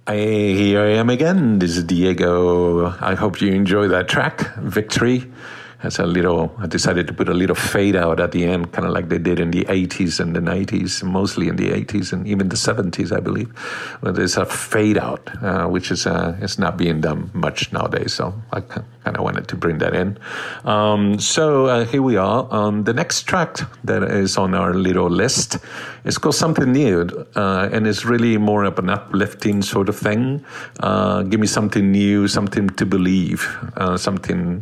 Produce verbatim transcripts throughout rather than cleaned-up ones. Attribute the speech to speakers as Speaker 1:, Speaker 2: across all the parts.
Speaker 1: I, here I am again. This is Diego. I hope you enjoy that track, Victory. Has a little, I decided to put a little fade out at the end, kind of like they did in the eighties and the nineties, mostly in the eighties and even the seventies, I believe. But there's a fade out, uh, which is uh, it's not being done much nowadays. So I kind of wanted to bring that in. Um, so uh, here we are. Um, the next track that is on our little list is called Something New, uh, and it's really more of an uplifting sort of thing. Uh, give me something new, something to believe, uh, something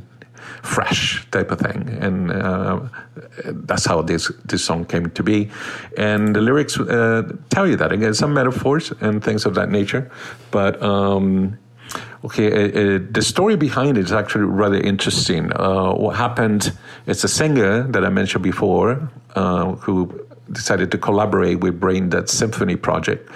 Speaker 1: fresh type of thing, and uh, that's how this this song came to be. And the lyrics uh, tell you that. Again, some metaphors and things of that nature, but um, okay, uh, uh, the story behind it is actually rather interesting. Uh, what happened? It's a singer that I mentioned before uh, who decided to collaborate with Brain Dead Symphony Project.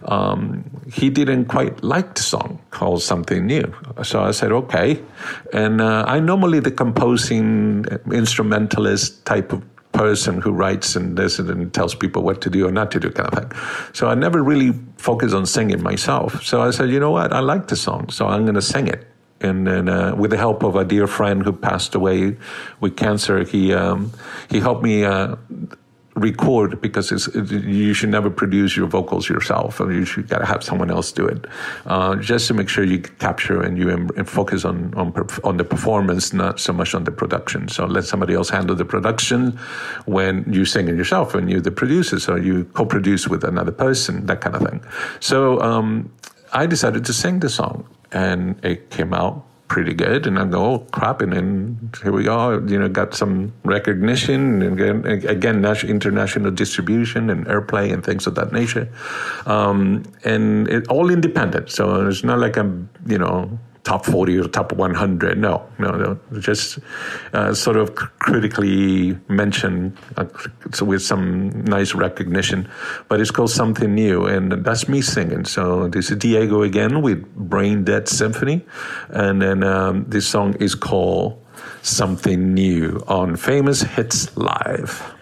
Speaker 1: Um, he didn't quite like the song called Something New. So I said, okay. And uh, I'm normally the composing instrumentalist type of person who writes and this and tells people what to do or not to do kind of thing. So I never really focused on singing myself. So I said, you know what? I like the song, so I'm going to sing it. And then, uh, with the help of a dear friend who passed away with cancer, he um, he helped me uh, record, because it's, it, you should never produce your vocals yourself, or you should gotta have someone else do it, uh, just to make sure you capture and you em- and focus on on on the performance, not so much on the production. So let somebody else handle the production when you sing it yourself, and you're the producer, so you co-produce with another person, that kind of thing. So um, I decided to sing the song, and it came out pretty good, and I go, oh crap, and then here we are, you know, got some recognition, and again, again international distribution and airplay and things of that nature, um, and it all independent, so it's not like I'm, you know, top forty or top one hundred, no, no, no, just uh, sort of critically mentioned uh, so with some nice recognition, but it's called Something New, and that's me singing. So this is Diego again with Brain Dead Symphony, and then um, this song is called Something New on Famous Hits Live.